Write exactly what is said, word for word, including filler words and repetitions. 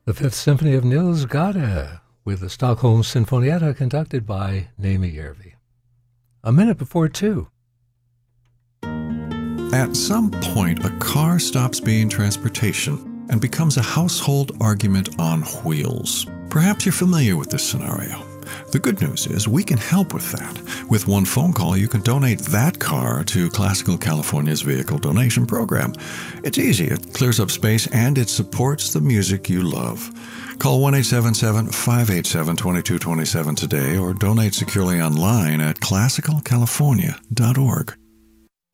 The Fifth Symphony of Nils Gade with the Stockholm Sinfonietta conducted by Naomi Järvi. A minute before two. At some point, a car stops being transportation and becomes a household argument on wheels. Perhaps you're familiar with this scenario. The good news is we can help with that. With one phone call, you can donate that car to Classical California's vehicle donation program. It's easy, it clears up space, and it supports the music you love. Call one eight seven seven, five eight seven, two two two seven today or donate securely online at classical california dot org.